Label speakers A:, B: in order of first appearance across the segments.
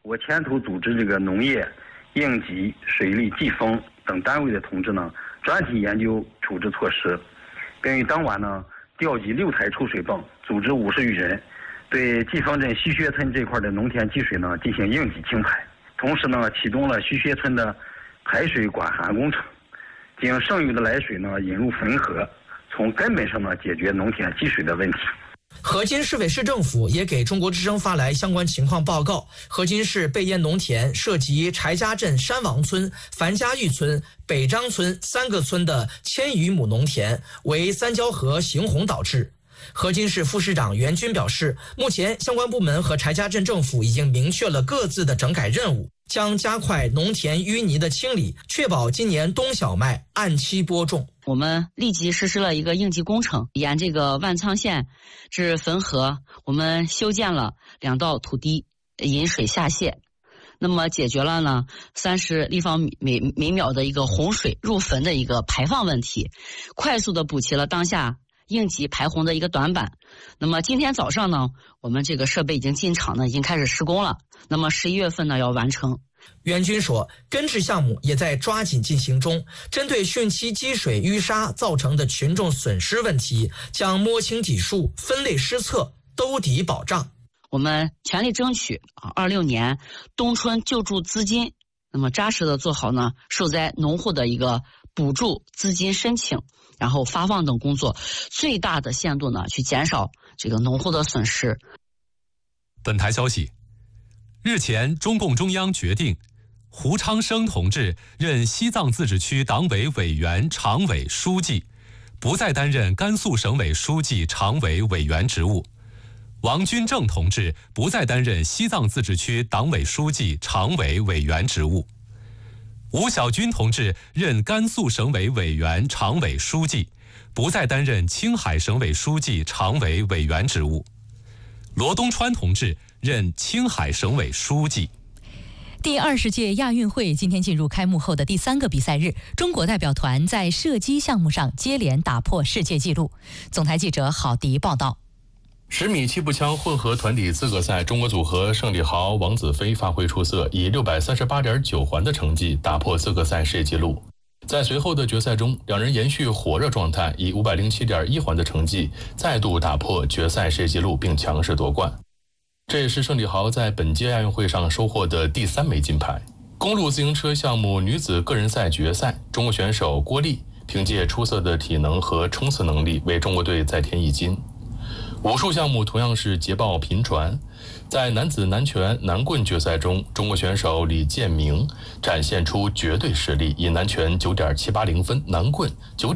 A: 我牵头组织这个农业、应急、水利、季风等单位的同志呢，专题研究处置措施，并于当晚呢调集6台抽水泵，组织50余人，对季风镇西薛村这块的农田积水呢进行应急清排。同时呢，启动了西薛村的排水管涵工程，将剩余的来水呢引入汾河，从根本上呢解决农田积水的问题。
B: 河津市委市政府也给中国之声发来相关情况报告。河津市贝淹农田涉及柴家镇山王村、樊家峪村、北张村3个村的1000余亩农田为三交河行洪导致。河津市副市长袁军表示，目前相关部门和柴家镇政府已经明确了各自的整改任务，将加快农田淤泥的清理，确保今年冬小麦按期播种。
C: 我们立即实施了一个应急工程，沿这个万沧县至汾河，我们修建了2道土堤，引水下泄，那么解决了呢30立方米每秒的一个洪水入汾的一个排放问题，快速的补齐了当下应急排洪的一个短板。那么今天早上呢，我们这个设备已经进场呢，已经开始施工了。那么11月份呢要完成。
B: 袁军说，根治项目也在抓紧进行中，针对汛期积水淤沙造成的群众损失问题，将摸清底数、分类施策、兜底保障。
C: 我们全力争取26年冬春救助资金，那么扎实的做好呢受灾农户的一个补助资金申请，然后发放等工作，最大的限度呢去减少这个农户的损失。
D: 本台消息，日前中共中央决定胡昌生同志任西藏自治区党委委员常委书记，不再担任甘肃省委书记常委委员职务。王军正同志不再担任西藏自治区党委书记常委委员职务。吴小军同志任甘肃省委委员常委书记，不再担任青海省委书记常委委员职务。罗东川同志任青海省委书记。
E: 第20届亚运会今天进入开幕后的第3个比赛日，中国代表团在射击项目上接连打破世界纪录。总台记者郝迪报道。
F: 10米气步枪混合团体资格赛，中国组合盛礼豪、王子飞发挥出色，以638.9环的成绩打破资格赛世界纪录。在随后的决赛中，两人延续火热状态，以507.1环的成绩再度打破决赛世界纪录，并强势夺冠。这也是盛礼豪在本届亚运会上收获的第3枚金牌。公路自行车项目女子个人赛决赛，中国选手郭丽凭借出色的体能和冲刺能力为中国队再添1金。武术项目同样是捷报频传，在男子南拳南棍决赛中，中国选手李建明展现出绝对实力，以南拳9.780分、南棍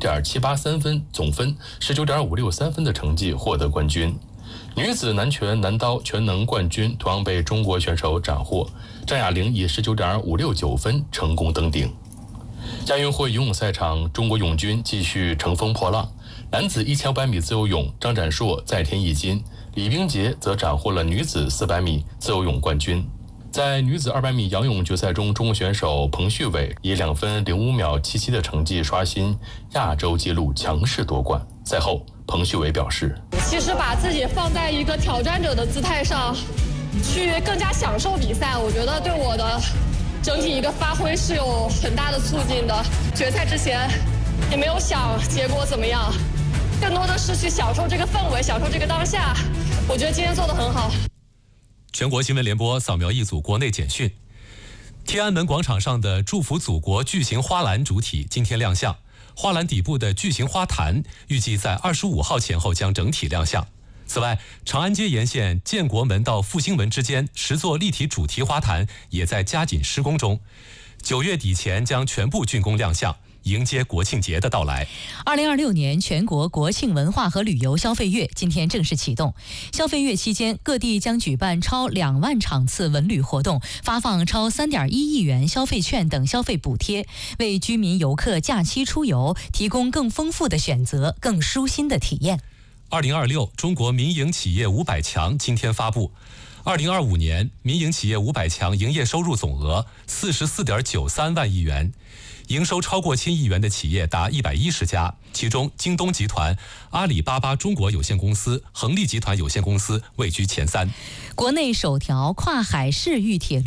F: 9.783分，总分19.563分的成绩获得冠军。女子南拳南刀全能冠军同样被中国选手斩获，张雅玲以19.569分成功登顶。亚运会游泳赛场，中国泳军继续乘风破浪。男子1500米自由泳，张展硕再添1金，李冰洁则斩获了女子400米自由泳冠军。在女子200米仰泳决赛中，中国选手彭旭伟以2分05秒77的成绩刷新亚洲纪录，强势夺冠。赛后，彭旭伟表示：“
G: 其实把自己放在一个挑战者的姿态上，去更加享受比赛，我觉得对我的整体一个发挥是有很大的促进的。决赛之前也没有想结果怎么样。”更多的是去享受这个氛围，享受这个当下。我觉得今天做得很好。
D: 全国新闻联播扫描一组国内简讯。天安门广场上的祝福祖国巨型花篮主体今天亮相，花篮底部的巨型花坛预计在25号前后将整体亮相。此外，长安街沿线建国门到复兴门之间10座立体主题花坛也在加紧施工中，9月底前将全部竣工亮相，迎接国庆节的到来。
E: 2026年全国国庆文化和旅游消费月今天正式启动。消费月期间，各地将举办超2万场次文旅活动，发放超3.1亿元消费券等消费补贴，为居民游客假期出游提供更丰富的选择，更舒心的体验。
D: 2026中国民营企业500强今天发布。2025年民营企业500强营业收入总额44.93万亿元，营收超过1000亿元的企业达110家，其中京东集团、阿里巴巴中国有限公司、恒力集团有限公司位居前3。
E: 国内首条跨海市域铁路